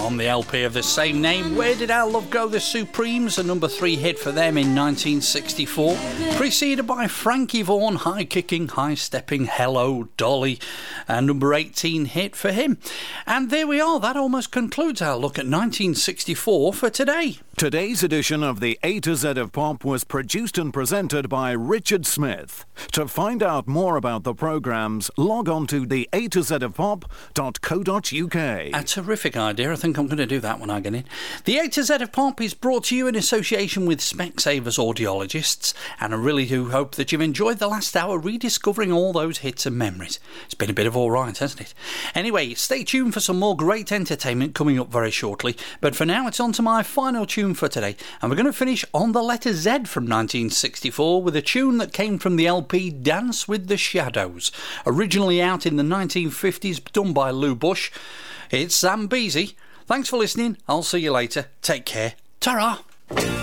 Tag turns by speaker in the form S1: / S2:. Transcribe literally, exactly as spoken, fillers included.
S1: on the L P of the same name. Where Did Our Love Go? The Supremes, a number three hit for them in nineteen sixty-four, preceded by Frankie Vaughan, high-kicking, high-stepping Hello Dolly, a number eighteen hit for him. And there we are, that almost concludes our look at nineteen sixty-four for today.
S2: Today's edition of the A to Z of Pop was produced and presented by Richard Smith. To find out more about the programmes, log on to the A to Z of Pop dot co dot uk.
S1: A terrific idea. I think I'm going to do that when I get in. The A to Z of Pop is brought to you in association with Specsavers Audiologists, and I really do hope that you've enjoyed the last hour rediscovering all those hits and memories. It's been a bit of all right, hasn't it? Anyway, stay tuned for some more great entertainment coming up very shortly, but for now it's on to my final tune for today, and we're going to finish on the letter Z from nineteen sixty-four with a tune that came from the L P Dance with the Shadows, originally out in the nineteen fifties, done by Lou Bush. It's Zambezi. Thanks for listening. I'll see you later. Take care. Ta-ra.